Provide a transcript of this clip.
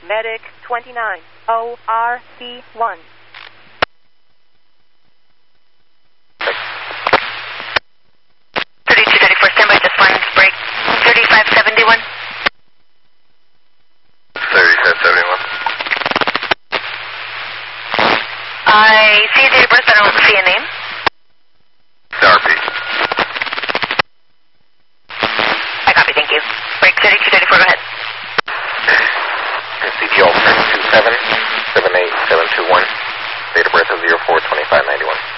Medic 29, ORC1. Standby, just line break. 3571. 3571. I see a date of birth, but I don't see a name. RP. I copy, thank you. Break 3234, go ahead. CGL 27 78721. Date of birth of 042591.